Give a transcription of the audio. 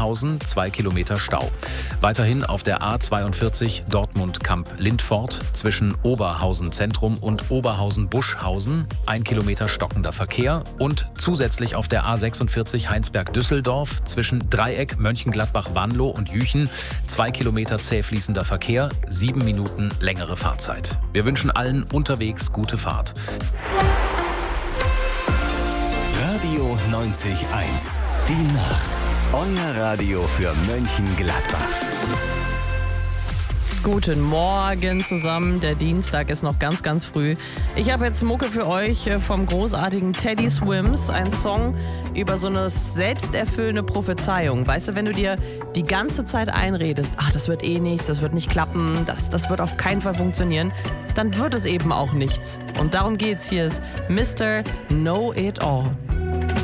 Oberhausen 2 Kilometer Stau. Weiterhin auf der A42 Dortmund-Kamp-Lindfort zwischen Oberhausen Zentrum und Oberhausen-Buschhausen 1 Kilometer stockender Verkehr und zusätzlich auf der A46 Heinsberg-Düsseldorf zwischen Dreieck, Mönchengladbach-Wanlo und Jüchen 2 Kilometer zäh fließender Verkehr, 7 Minuten längere Fahrzeit. Wir wünschen allen unterwegs gute Fahrt. Radio 90.1. Die Nacht. Euer Radio für Mönchengladbach. Guten Morgen zusammen. Der Dienstag ist noch ganz, ganz früh. Ich habe jetzt Mucke für euch vom großartigen Teddy Swims. Ein Song über so eine selbsterfüllende Prophezeiung. Weißt du, wenn du dir die ganze Zeit einredest, ach, das wird eh nichts, das wird nicht klappen, das wird auf keinen Fall funktionieren, dann wird es eben auch nichts. Und darum geht's. Hier ist Mr. Know It All.